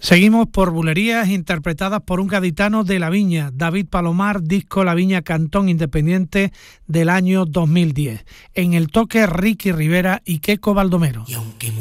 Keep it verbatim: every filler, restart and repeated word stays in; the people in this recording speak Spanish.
Seguimos por Bulerías, interpretadas por un gaditano de La Viña, David Palomar, disco La Viña Cantón Independiente del año dos mil diez. En el toque, Ricky Rivera y Queco Baldomero. Y aunque